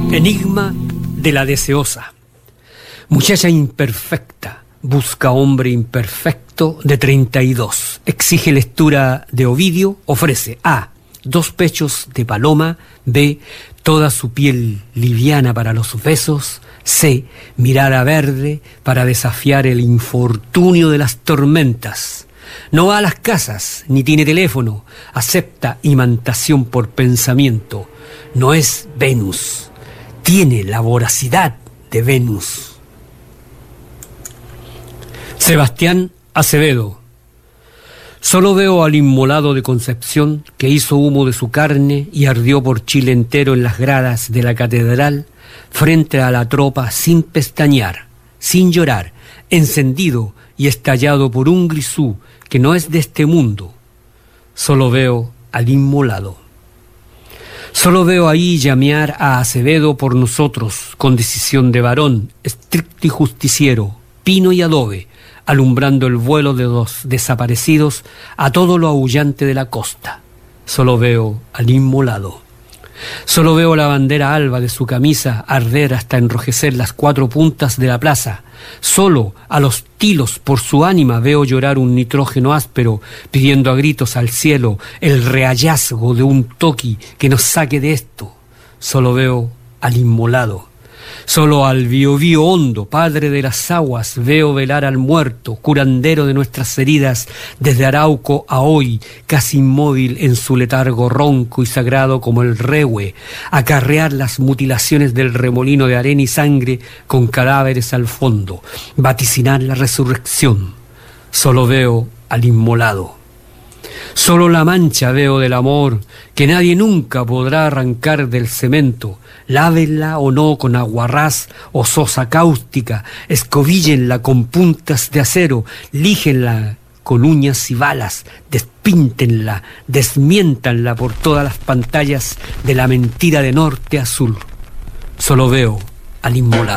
Enigma de la deseosa. Muchacha imperfecta, busca hombre imperfecto de 32. Exige lectura de Ovidio, ofrece A. 2 pechos de paloma, B. Toda su piel liviana para los besos, C. Mirada verde para desafiar el infortunio de las tormentas. No va a las casas, ni tiene teléfono, acepta imantación por pensamiento. No es Venus, tiene la voracidad de Venus. Sebastián Acevedo. Solo veo al inmolado de Concepción que hizo humo de su carne y ardió por Chile entero en las gradas de la catedral, frente a la tropa sin pestañear, sin llorar, encendido y estallado por un grisú que no es de este mundo. Solo veo al inmolado. Solo veo ahí llamear a Acevedo por nosotros, con decisión de varón, estricto y justiciero, pino y adobe, alumbrando el vuelo de los desaparecidos a todo lo aullante de la costa. Solo veo al inmolado. Solo veo la bandera alba de su camisa arder hasta enrojecer las 4 puntas de la plaza. Solo a los tilos por su ánima veo llorar un nitrógeno áspero, pidiendo a gritos al cielo el rehallazgo de un toqui que nos saque de esto. Solo veo al inmolado. Solo al Biobío hondo, padre de las aguas, veo velar al muerto, curandero de nuestras heridas, desde Arauco a hoy, casi inmóvil en su letargo ronco y sagrado como el rehue, acarrear las mutilaciones del remolino de arena y sangre con cadáveres al fondo, vaticinar la resurrección. Solo veo al inmolado. Solo la mancha veo del amor que nadie nunca podrá arrancar del cemento. Lávenla o no con aguarrás o sosa cáustica, escobillenla con puntas de acero, lígenla con uñas y balas, despíntenla, desmiéntanla por todas las pantallas de la mentira de norte a sur. Solo veo al inmolado.